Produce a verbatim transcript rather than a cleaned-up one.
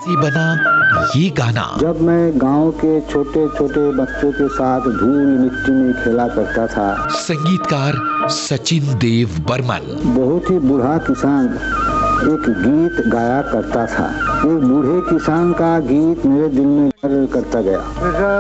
से बना ये गाना। जब मैं गांव के छोटे छोटे बच्चों के साथ धूल मिट्टी में खेला करता था। संगीतकार सचिन देव बर्मन। बहुत ही बूढ़ा किसान एक गीत गाया करता था। एक बूढ़े किसान का गीत मेरे दिल में घर करता गया।